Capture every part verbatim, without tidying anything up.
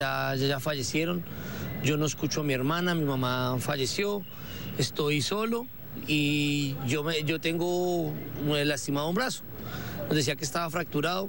Ya, ya, ya fallecieron, yo no escucho a mi hermana, mi mamá falleció, estoy solo y yo, me, yo tengo lastimado un brazo, nos decía que estaba fracturado,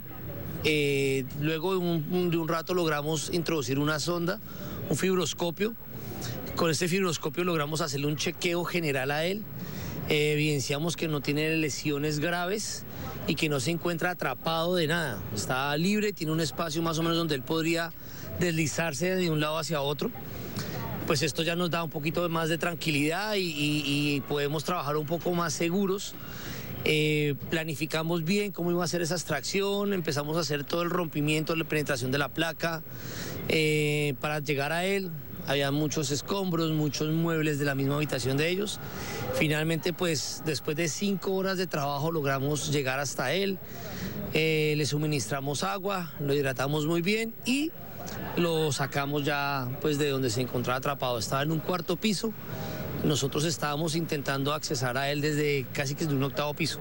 eh, luego de un, de un rato logramos introducir una sonda, un fibroscopio, con este fibroscopio logramos hacerle un chequeo general a él, eh, evidenciamos que no tiene lesiones graves y que no se encuentra atrapado de nada, está libre, tiene un espacio más o menos donde él podría deslizarse de un lado hacia otro. Pues esto ya nos da un poquito más de tranquilidad y, y, y podemos trabajar un poco más seguros. Eh, planificamos bien cómo iba a ser esa extracción, empezamos a hacer todo el rompimiento, la penetración de la placa eh, para llegar a él. Había muchos escombros, muchos muebles de la misma habitación de ellos. Finalmente, pues después de cinco horas de trabajo logramos llegar hasta él. Eh, le suministramos agua, lo hidratamos muy bien y lo sacamos ya pues de donde se encontraba atrapado. Estaba en un cuarto piso, nosotros estábamos intentando accesar a él desde casi que desde un octavo piso.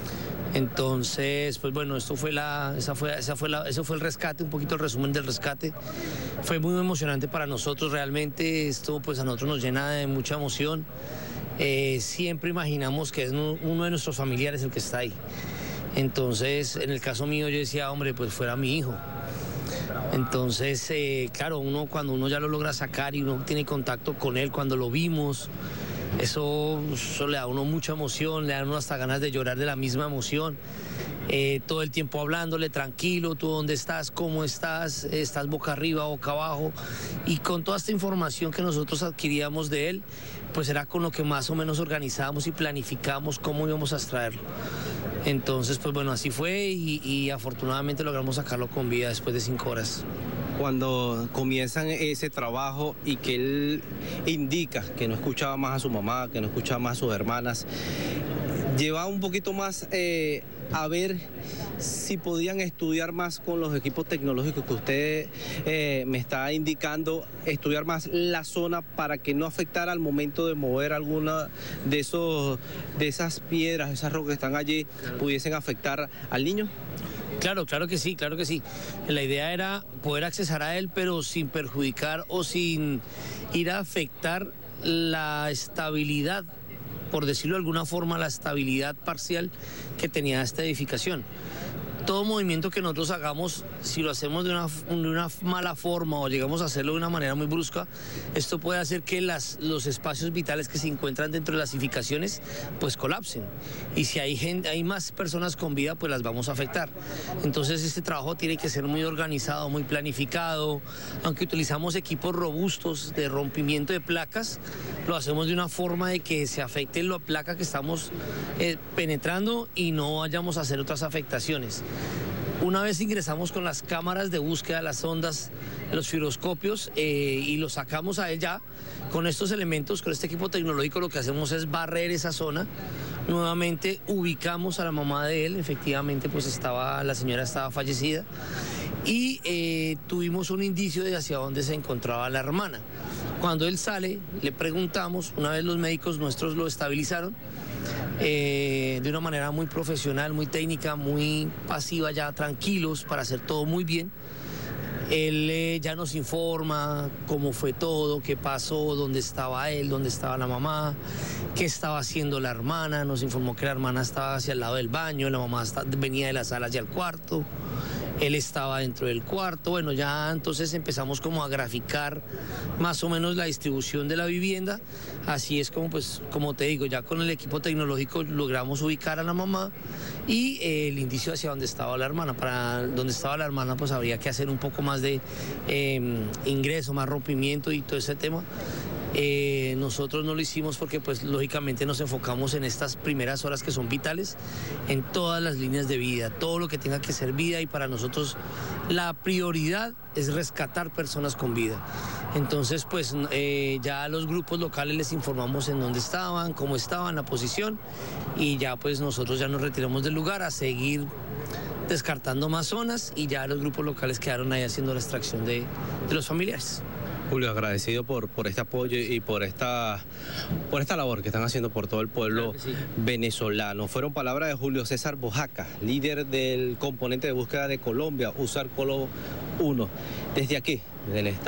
Entonces, pues bueno, esto fue la, esa fue, esa fue la, eso fue el rescate, un poquito el resumen del rescate. Fue muy emocionante para nosotros, realmente esto pues a nosotros nos llena de mucha emoción. Eh, siempre imaginamos que es uno de nuestros familiares el que está ahí. Entonces, en el caso mío yo decía, hombre, pues fuera mi hijo. Entonces, eh, claro, uno cuando uno ya lo logra sacar y uno tiene contacto con él, cuando lo vimos, eso, eso le da a uno mucha emoción, le da a uno hasta ganas de llorar de la misma emoción. Eh, todo el tiempo hablándole, tranquilo, tú dónde estás, cómo estás, estás boca arriba, boca abajo. Y con toda esta información que nosotros adquiríamos de él, pues era con lo que más o menos organizábamos y planificamos cómo íbamos a extraerlo. Entonces, pues bueno, así fue y, y afortunadamente logramos sacarlo con vida después de cinco horas. Cuando comienzan ese trabajo y que él indica que no escuchaba más a su mamá, que no escuchaba más a sus hermanas, lleva un poquito más eh, a ver si podían estudiar más con los equipos tecnológicos que usted eh, me está indicando, estudiar más la zona para que no afectara al momento de mover alguna de esos de esas piedras, esas rocas que están allí, pudiesen afectar al niño. Claro, claro que sí, claro que sí. La idea era poder accesar a él, pero sin perjudicar o sin ir a afectar la estabilidad, por decirlo de alguna forma, la estabilidad parcial que tenía esta edificación. Todo movimiento que nosotros hagamos, si lo hacemos de una, de una mala forma o llegamos a hacerlo de una manera muy brusca, esto puede hacer que las, los espacios vitales que se encuentran dentro de las edificaciones pues colapsen. Y si hay, gente, hay más personas con vida, pues las vamos a afectar. Entonces este trabajo tiene que ser muy organizado, muy planificado. Aunque utilizamos equipos robustos de rompimiento de placas, lo hacemos de una forma de que se afecte la placa que estamos eh, penetrando y no vayamos a hacer otras afectaciones. Una vez ingresamos con las cámaras de búsqueda, las ondas, los fibroscopios eh, y lo sacamos a él ya, con estos elementos, con este equipo tecnológico, lo que hacemos es barrer esa zona. Nuevamente ubicamos a la mamá de él, efectivamente pues estaba, la señora estaba fallecida y eh, tuvimos un indicio de hacia dónde se encontraba la hermana. Cuando él sale, le preguntamos, una vez los médicos nuestros lo estabilizaron, Eh, de una manera muy profesional, muy técnica, muy pasiva, ya tranquilos para hacer todo muy bien. Él eh, ya nos informa cómo fue todo, qué pasó, dónde estaba él, dónde estaba la mamá, qué estaba haciendo la hermana. Nos informó que la hermana estaba hacia el lado del baño, la mamá está, venía de la sala hacia el cuarto. Él estaba dentro del cuarto, bueno, ya entonces empezamos como a graficar más o menos la distribución de la vivienda. Así es como, pues, como te digo, ya con el equipo tecnológico logramos ubicar a la mamá y eh, el indicio hacia donde estaba la hermana. Para donde estaba la hermana, pues habría que hacer un poco más de eh, ingreso, más rompimiento y todo ese tema. Eh, nosotros no lo hicimos porque pues lógicamente nos enfocamos en estas primeras horas que son vitales, en todas las líneas de vida, todo lo que tenga que ser vida, y para nosotros la prioridad es rescatar personas con vida. Entonces pues eh, ya a los grupos locales les informamos en dónde estaban, cómo estaban, la posición, y ya pues nosotros ya nos retiramos del lugar a seguir descartando más zonas, y ya los grupos locales quedaron ahí haciendo la extracción de, de los familiares. Julio, agradecido por, por este apoyo y por esta, por esta labor que están haciendo por todo el pueblo Claro que sí. venezolano. Fueron palabras de Julio César Bojaca, líder del componente de búsqueda de Colombia, USAR Colo uno, desde aquí, del estado.